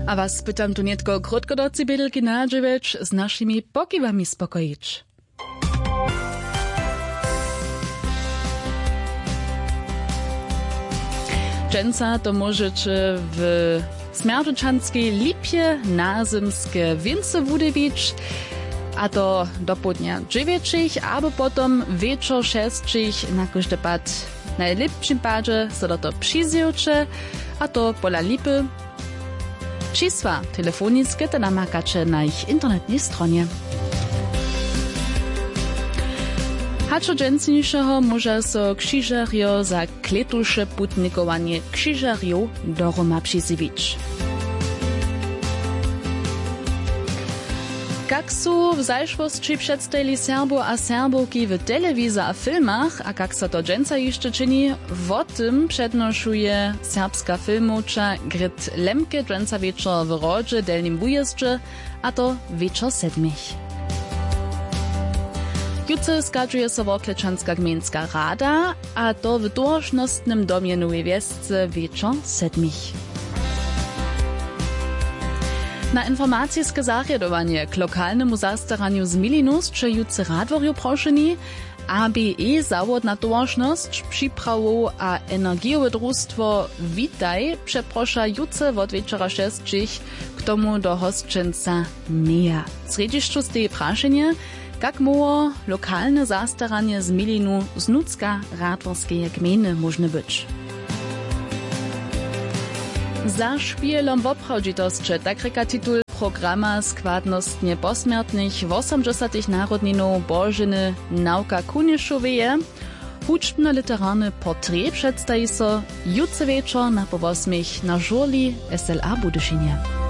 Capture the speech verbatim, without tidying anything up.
A was pytam tu nietko krótko do cybiedelki nadżywać, z naszymi pokiwami spokoić. Dżęca to możecie w Smerdyczanskiej Lipie nazymskie wince wudewić, a to do południa dziewięcich, albo potem wieczor sześcich na każdy pad. W najlepszym padzie so do to przyzjucze, a to pola Lipy. Čísła telefonickie to namakacie na ich internetnej stronie. Haczo dżęcniejszego może so krzyżario za kletusze putnikowanie krzyżario do Roma przyzywić. Jak su w zajszwości przedstawili Serbo a Serbowki w telewizji a filmach, a jak so to dżęca jeszcze czyni, o tym przednoszuje serbska filmowcza Grit Lemke dżęca wieczor w Rodzie, Delnim Wujezdźe, a to wieczor sedmich. Jutce skadżuje so Worklečanska gmejnska rada, a to w dorożnostnym domie Nowej Wiesce wieczor sedmich. Na informacijske zarjadowanie k lokalnemu zastaranju z Milinus czy jutce radworju proszeni, A B E zawod na dorożność, przyprawu a energiowe družstvo Witaj przeprosza jutce od wieczora šestich k tomu do hostčenca Meja. W središću steje prašenje, jak moło lokalne zastaranie z Milinu z Nucka radworskeje gminy możne być. Za špielom w obchodzitosće, tak reka titul programa składnostnie posmiertnych osiemdziesiątych narodninów Bożyny Nauka Kunišoweje, hučbno-literarny portret przedstawi so jutce wieczor na po osmich na żurli S L A Budyšinie.